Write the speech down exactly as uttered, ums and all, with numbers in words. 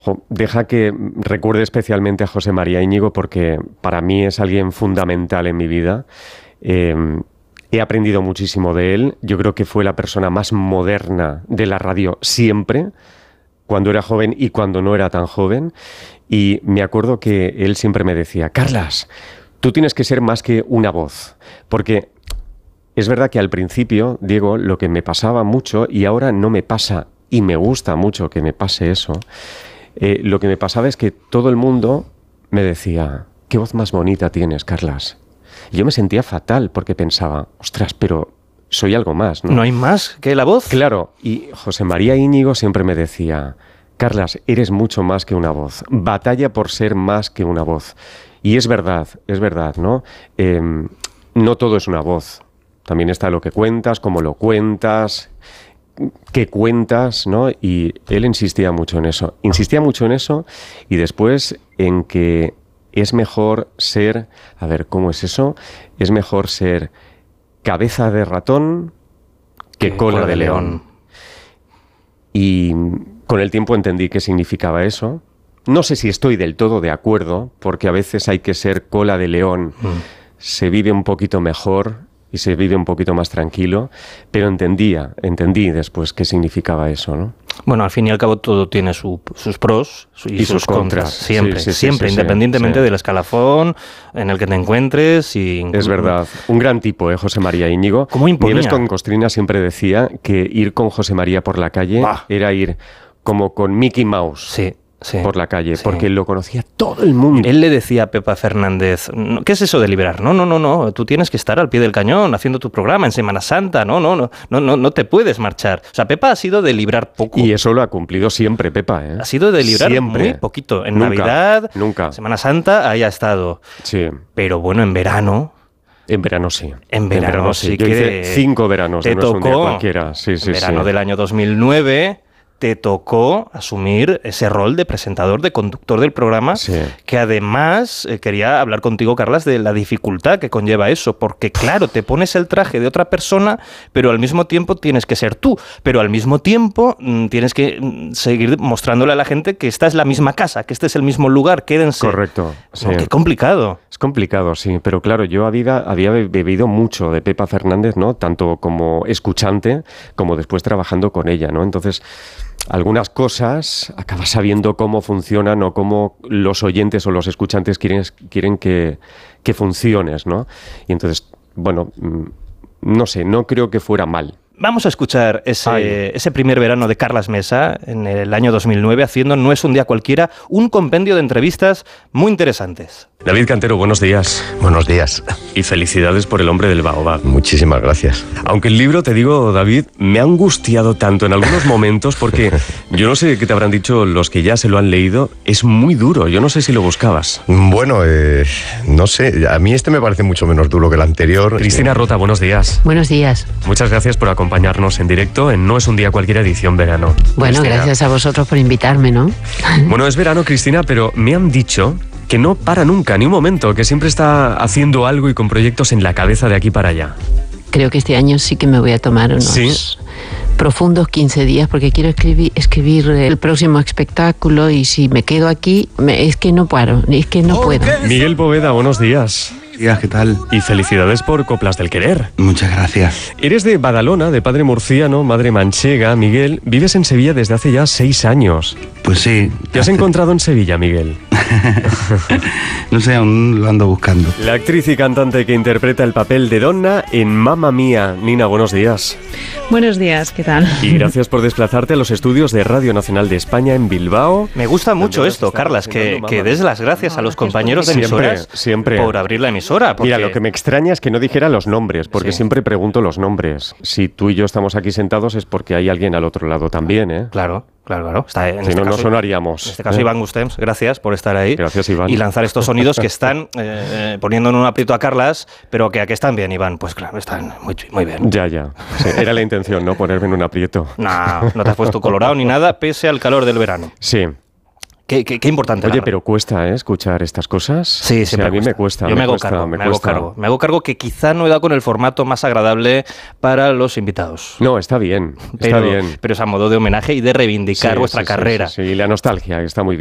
Jo, deja que recuerde especialmente a José María Íñigo porque para mí es alguien fundamental en mi vida. Eh, he aprendido muchísimo de él. Yo creo que fue la persona más moderna de la radio siempre, cuando era joven y cuando no era tan joven. Y me acuerdo que él siempre me decía, Carlas, tú tienes que ser más que una voz. Porque es verdad que al principio, Diego, lo que me pasaba mucho, y ahora no me pasa, y me gusta mucho que me pase eso, Eh, lo que me pasaba es que todo el mundo me decía, qué voz más bonita tienes, Carlas. Y yo me sentía fatal porque pensaba, ostras, pero soy algo más, ¿no? ¿No hay más que la voz? Claro, y José María Íñigo siempre me decía, Carlas, eres mucho más que una voz. Batalla por ser más que una voz. Y es verdad, es verdad, ¿no? Eh, no todo es una voz. También está lo que cuentas, cómo lo cuentas, qué cuentas, ¿no? Y él insistía mucho en eso. Insistía mucho en eso y después en que es mejor ser... A ver, ¿cómo es eso? Es mejor ser cabeza de ratón que cola, cola de león. león. Y con el tiempo entendí qué significaba eso. No sé si estoy del todo de acuerdo, porque a veces hay que ser cola de león. Mm. Se vive un poquito mejor y se vive un poquito más tranquilo, pero entendía, entendí después qué significaba eso, ¿no? Bueno, al fin y al cabo todo tiene su, sus pros y, y sus, sus contras, contras. Siempre, sí, sí, siempre, sí, sí, independientemente sí. del escalafón en el que te encuentres. Y... Es verdad, un gran tipo, ¿eh? José María Íñigo. ¿Cómo imponía? Nieves con Costrina siempre decía que ir con José María por la calle bah. era ir como con Mickey Mouse. Sí. Sí, por la calle, sí. porque lo conocía todo el mundo. Él le decía a Pepa Fernández, ¿qué es eso de liberar? No, no, no, no, tú tienes que estar al pie del cañón haciendo tu programa en Semana Santa, no, no, no, no, no, no te puedes marchar. O sea, Pepa ha sido de librar poco. Y eso lo ha cumplido siempre, Pepa, ¿eh? Ha sido de librar siempre. Muy poquito. En nunca, Navidad, nunca. Semana Santa, ahí ha estado. Sí. Pero bueno, en verano... En verano sí. En verano, en verano sí. sí. Yo que hice cinco veranos, te no es un día tocó, cualquiera. Sí, sí, en verano sí. del año dos mil nueve... te tocó asumir ese rol de presentador, de conductor del programa, sí. que además eh, quería hablar contigo, Carlas, de la dificultad que conlleva eso, porque claro, te pones el traje de otra persona, pero al mismo tiempo tienes que ser tú, pero al mismo tiempo mm, tienes que mm, seguir mostrándole a la gente que esta es la misma casa, que este es el mismo lugar, quédense. Correcto. Sí. No, qué complicado. Es complicado, sí, pero claro, yo había, había bebido mucho de Pepa Fernández, ¿no? Tanto como escuchante, como después trabajando con ella, ¿no? Entonces... algunas cosas acabas sabiendo cómo funcionan o cómo los oyentes o los escuchantes quieren, quieren que, que funciones, ¿no? Y entonces, bueno, no sé, no creo que fuera mal. Vamos a escuchar ese, ese primer verano de Carlas Mesa en el año dos mil nueve haciendo No es un día cualquiera, un compendio de entrevistas muy interesantes. David Cantero, buenos días. Buenos días. Y felicidades por El hombre del baobab. Muchísimas gracias. Aunque el libro, te digo, David, me ha angustiado tanto en algunos momentos porque yo no sé qué te habrán dicho los que ya se lo han leído, es muy duro, yo no sé si lo buscabas. Bueno, eh, no sé, a mí este me parece mucho menos duro que el anterior. Cristina Rota, buenos días. Buenos días. Muchas gracias por acompañarnos en directo en No es un día cualquiera edición verano. Bueno, Cristina. Gracias a vosotros por invitarme, ¿no? Bueno, es verano, Cristina, pero me han dicho que no para nunca, ni un momento, que siempre está haciendo algo y con proyectos en la cabeza de aquí para allá. Creo que este año sí que me voy a tomar unos ¿Sí? profundos quince días porque quiero escribir, escribir el próximo espectáculo y si me quedo aquí, me, es que no paro, es que no puedo. Miguel Poveda, buenos días. Días, ¿qué tal? Y felicidades por Coplas del Querer. Muchas gracias. Eres de Badalona, de padre murciano, madre manchega. Miguel, vives en Sevilla desde hace ya seis años. Pues sí. ¿Qué has encontrado en Sevilla, Miguel? No sé, aún lo ando buscando. La actriz y cantante que interpreta el papel de Donna en Mamma Mía. Nina, buenos días. Buenos días, ¿qué tal? Y gracias por desplazarte a los estudios de Radio Nacional de España en Bilbao. Me gusta mucho esto, Carlas, que, que des las gracias a los compañeros de emisoras siempre, siempre. por abrir la emisora. Porque... Mira, lo que me extraña es que no dijera los nombres, porque sí. siempre pregunto los nombres. Si tú y yo estamos aquí sentados es porque hay alguien al otro lado también, ¿eh? Claro, claro, claro. Está, en si este no, caso, no sonaríamos. En este caso, ¿eh? Iván Gustems, gracias por estar ahí. Gracias, Iván. Y lanzar estos sonidos que están eh, poniendo en un aprieto a Carlas, pero que aquí están bien, Iván. Pues claro, están muy, muy bien. Ya, ya. Sí, era la intención, ¿no? Ponerme en un aprieto. No, no te has puesto colorado ni nada, pese al calor del verano. Sí. qué, qué, qué importante. Oye, la... pero cuesta, ¿eh? Escuchar estas cosas. Sí, sí, o sea, a mí me cuesta. Yo me, me hago cuesta, cargo, me, me hago cuesta. cargo. Me hago cargo que quizá no he dado con el formato más agradable para los invitados. No, está bien, está pero, bien. Pero es a modo de homenaje y de reivindicar Sí, vuestra sí, carrera. Sí, sí, sí, y la nostalgia, está muy bien.